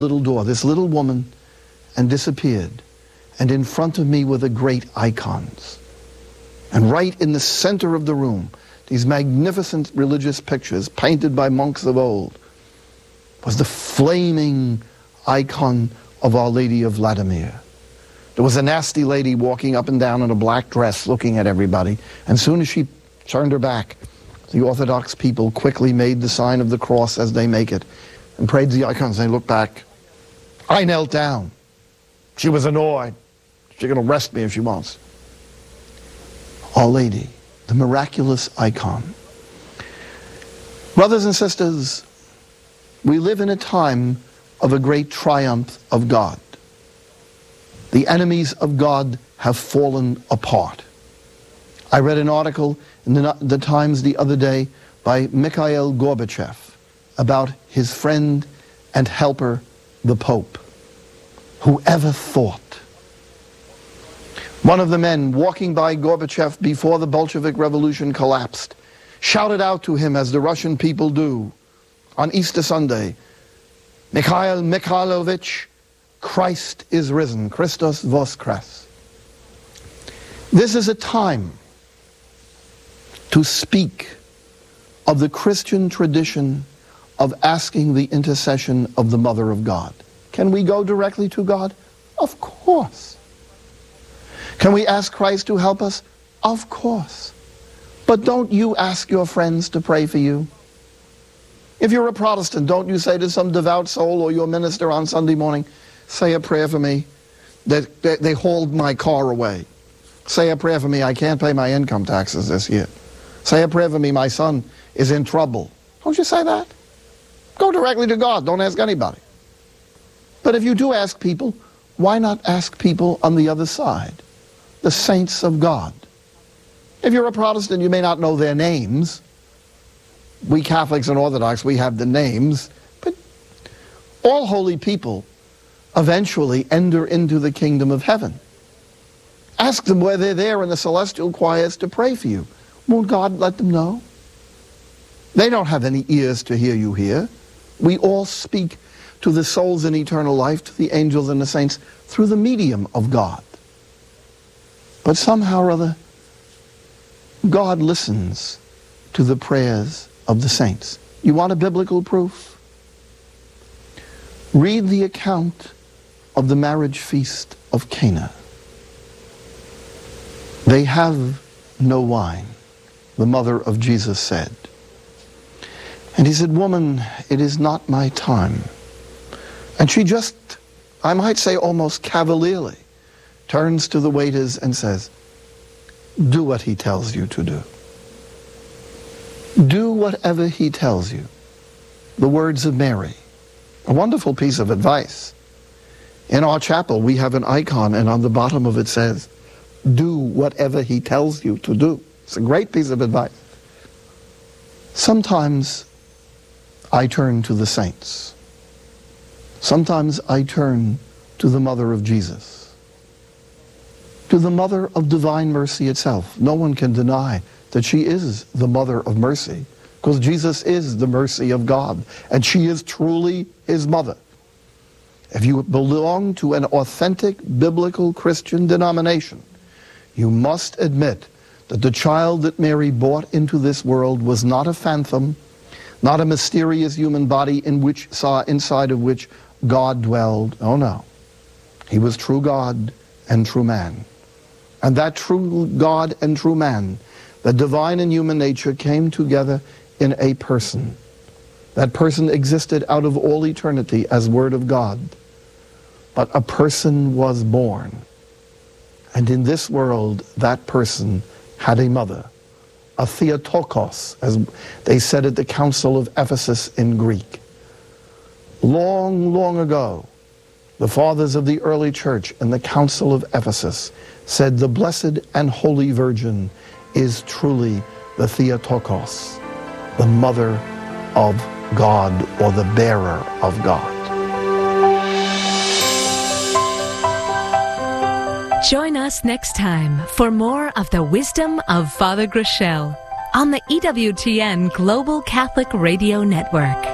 little door, this little woman, and disappeared. And in front of me were the great icons. And right in the center of the room, these magnificent religious pictures painted by monks of old, was the flaming icon of Our Lady of Vladimir. There was a nasty lady walking up and down in a black dress looking at everybody. And as soon as she turned her back, the Orthodox people quickly made the sign of the cross as they make it and prayed to the icons. They looked back. I knelt down. She was annoyed. She's going to arrest me if she wants. Our Lady, the miraculous icon. Brothers and sisters, we live in a time of a great triumph of God. The enemies of God have fallen apart. I read an article in the Times the other day by Mikhail Gorbachev about his friend and helper, the Pope. Whoever thought? One of the men walking by Gorbachev before the Bolshevik Revolution collapsed shouted out to him, as the Russian people do on Easter Sunday, Mikhail Mikhailovich, Christ is risen, Christos voskres. This is a time to speak of the Christian tradition of asking the intercession of the Mother of God. Can we go directly to God? Of course. Can we ask Christ to help us? Of course. But don't you ask your friends to pray for you? If you're a Protestant, don't you say to some devout soul or your minister on Sunday morning, say a prayer for me, that they hauled my car away. Say a prayer for me, I can't pay my income taxes this year. Say a prayer for me, my son is in trouble. Don't you say that? Go directly to God, don't ask anybody. But if you do ask people, why not ask people on the other side? The saints of God. If you're a Protestant, you may not know their names. We Catholics and Orthodox, we have the names. But all holy people eventually enter into the kingdom of heaven. Ask them where they're there in the celestial choirs to pray for you. Won't God let them know? They don't have any ears to hear you here. We all speak to the souls in eternal life, to the angels and the saints, through the medium of God. But somehow or other, God listens to the prayers of the saints. You want a biblical proof? Read the account of the marriage feast of Cana. They have no wine, the mother of Jesus said. And he said, woman, it is not my time. And she just, I might say almost cavalierly, turns to the waiters and says, do what he tells you to do. Do whatever he tells you. The words of Mary. A wonderful piece of advice. In our chapel, we have an icon, and on the bottom of it says, do whatever he tells you to do. It's a great piece of advice. Sometimes I turn to the saints. Sometimes I turn to the mother of Jesus, to the mother of divine mercy itself. No one can deny that she is the mother of mercy, because Jesus is the mercy of God, and she is truly his mother. If you belong to an authentic biblical Christian denomination, you must admit that the child that Mary brought into this world was not a phantom, not a mysterious human body inside of which God dwelled. Oh no. He was true God and true man. And that true God and true man, the divine and human nature, came together in a person. That person existed out of all eternity as Word of God. But a person was born. And in this world, that person had a mother, a Theotokos, as they said at the Council of Ephesus in Greek. Long, long ago, the fathers of the early church in the Council of Ephesus said the Blessed and Holy Virgin is truly the Theotokos, the mother of God, or the bearer of God. Join us next time for more of the wisdom of Father Groeschel on the EWTN Global Catholic Radio Network.